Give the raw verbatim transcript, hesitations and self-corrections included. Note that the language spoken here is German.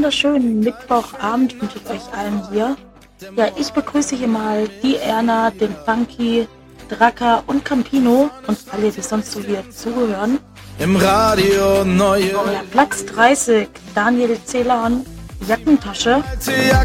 wunderschönen Mittwochabend wünsche ich euch allen hier. Ja, ich begrüße hier mal die Erna, den Funky, Dracker und Campino und alle, die sonst so hier zuhören. Im Radio neue Ja, Platz dreißig, Daniel Celan, Jackentasche.